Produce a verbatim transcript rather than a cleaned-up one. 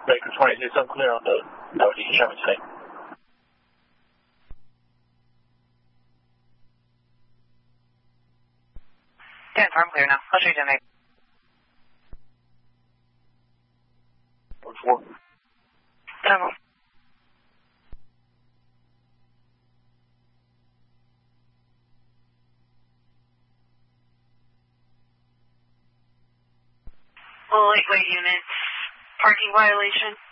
Baker twenty-six, I'm clear on the L D. Show me today. ten four, I'm clear now. I'll show you ten eight. four. ten four. Lightweight units, parking violation.